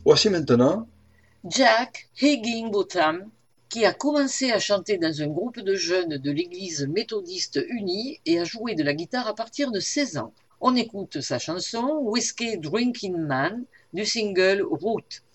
Voici maintenant Jack Higginbotham, qui a commencé à chanter dans un groupe de jeunes de l'église méthodiste unie et a joué de la guitare à partir de 16 ans. On écoute sa chanson Whiskey Drinking Man du single Route.